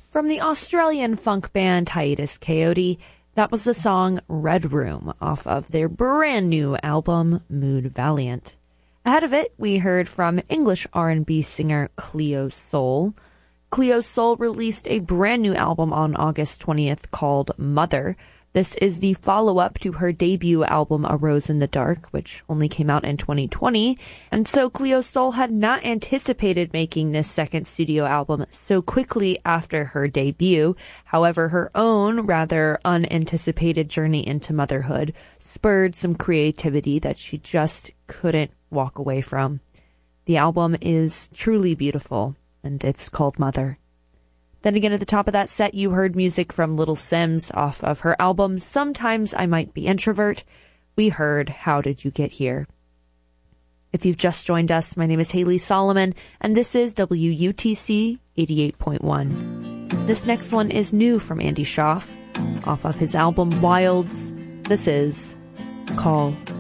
From the Australian funk band Hiatus Kaiyote, that was the song Red Room off of their brand new album Mood Valiant. Ahead of it, we heard from English R&B singer Cleo Sol. Cleo Sol released a brand new album on August 20th called Mother. This is the follow-up to her debut album A Rose in the Dark, which only came out in 2020. And so Cleo Sol had not anticipated making this second studio album so quickly after her debut. However, her own rather unanticipated journey into motherhood spurred some creativity that she just couldn't walk away from. The album is truly beautiful, and it's called Mother. Then again, at the top of that set, you heard music from Little Simz off of her album Sometimes I Might Be Introvert. We heard How Did You Get Here? If you've just joined us, my name is Haley Solomon, and this is WUTC 88.1. This next one is new from Andy Schaaf, off of his album Wilds. This is Call